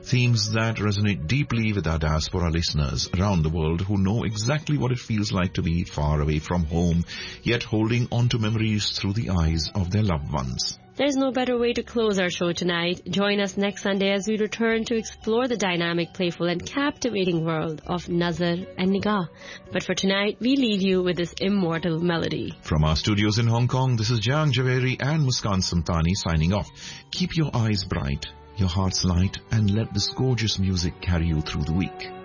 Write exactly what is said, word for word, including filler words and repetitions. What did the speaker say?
Themes that resonate deeply with our diaspora listeners around the world who know exactly what it feels like to be far away from home, yet holding on to memories through the eyes of their loved ones. There's no better way to close our show tonight. Join us next Sunday as we return to explore the dynamic, playful and captivating world of Nazar and Nigah. But for tonight, we leave you with this immortal melody. From our studios in Hong Kong, this is Jan Javeri and Muskan Samtani signing off. Keep your eyes bright, your hearts light, and let this gorgeous music carry you through the week.